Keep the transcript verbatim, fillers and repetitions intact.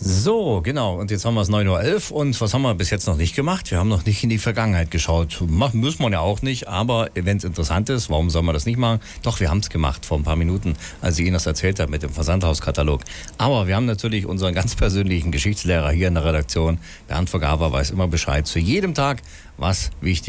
So, genau. Und jetzt haben wir es neun Uhr elf und was haben wir bis jetzt noch nicht gemacht? Wir haben noch nicht in die Vergangenheit geschaut. Machen müssen wir ja auch nicht, aber wenn es interessant ist, warum soll man das nicht machen? Doch, wir haben es gemacht vor ein paar Minuten, als ich Ihnen das erzählt habe mit dem Versandhauskatalog. Aber wir haben natürlich unseren ganz persönlichen Geschichtslehrer hier in der Redaktion. Bernd Vergaber weiß immer Bescheid zu jedem Tag, was wichtig ist.